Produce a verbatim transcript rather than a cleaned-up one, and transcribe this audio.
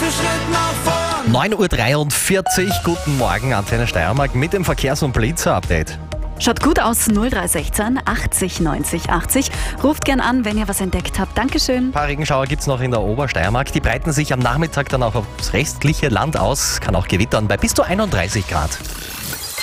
Schritt nach vorn. neun Uhr dreiundvierzig, guten Morgen, Antenne Steiermark mit dem Verkehrs- und Blitzer-Update. Schaut gut aus, null drei eins sechs achtzig neunzig achtzig. Ruft gern an, wenn ihr was entdeckt habt. Dankeschön. Ein paar Regenschauer gibt es noch in der Obersteiermark. Die breiten sich am Nachmittag dann auch aufs restliche Land aus. Kann auch gewittern bei bis zu einunddreißig Grad.